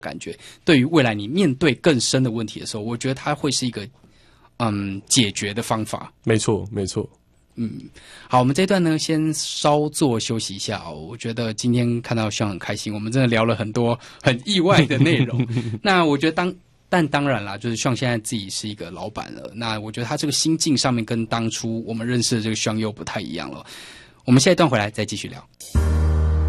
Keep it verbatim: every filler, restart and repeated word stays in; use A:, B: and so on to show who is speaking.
A: 感觉，对于未来你面对更深的问题的时候，我觉得它会是一个嗯解决的方法。
B: 没错，没错。
A: 嗯，好，我们这一段呢，先稍作休息一下哦。我觉得今天看到Sean很开心，我们真的聊了很多很意外的内容。那我觉得当，但当然啦，就是Sean现在自己是一个老板了，那我觉得他这个心境上面跟当初我们认识的这个Sean又不太一样了。我们下一段回来再继续聊。